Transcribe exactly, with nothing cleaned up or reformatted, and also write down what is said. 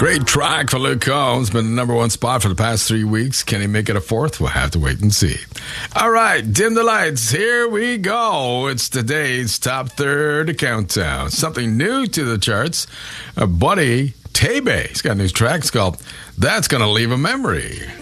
Great track for Luke Combs. Been the number one spot for the past three weeks. Can he make it a fourth? We'll have to wait and see. All right, dim the lights. Here we go. It's today's top thirty countdown. Something new to the charts. A buddy, Tebe, he's got a new track. It's called That's Gonna Leave a Memory.